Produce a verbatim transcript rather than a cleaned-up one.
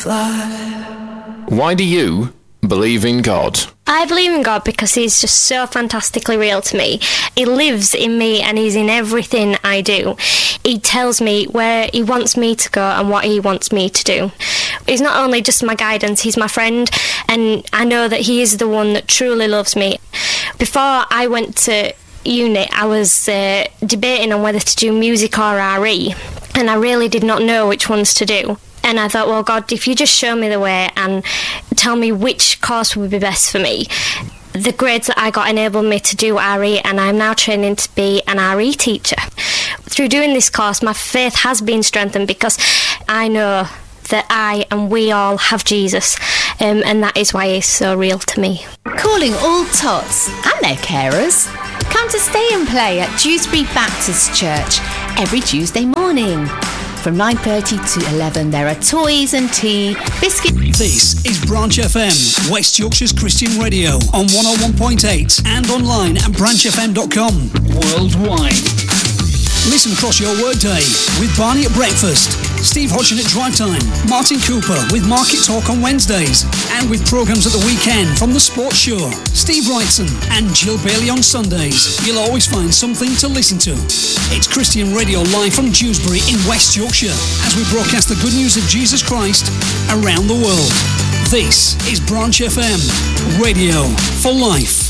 Why do you believe in God? I believe in God because he's just so fantastically real to me. He lives in me and he's in everything I do. He tells me where he wants me to go and what he wants me to do. He's not only just my guidance, he's my friend, and I know that he is the one that truly loves me. Before I went to uni, I was uh, debating on whether to do music or R E, and I really did not know which ones to do. And I thought, well, God, if you just show me the way and tell me which course would be best for me. The grades that I got enabled me to do R E, and I'm now training to be an R E teacher. Through doing this course, my faith has been strengthened because I know that I and we all have Jesus, um, and that is why he's so real to me. Calling all tots and their carers. Come to Stay and Play at Dewsbury Baptist Church every Tuesday morning. From nine thirty to eleven, there are toys and tea, biscuits. This is Branch F M, West Yorkshire's Christian radio, on one oh one point eight and online at branch f m dot com. Worldwide. Listen across your workday with Barney at breakfast, Steve Hodgson at drive time, Martin Cooper with Market Talk on Wednesdays, and with programmes at the weekend from The Sports Show, Steve Wrightson and Jill Bailey on Sundays. You'll always find something to listen to. It's Christian Radio live from Dewsbury in West Yorkshire as we broadcast the good news of Jesus Christ around the world. This is Branch F M, radio for life.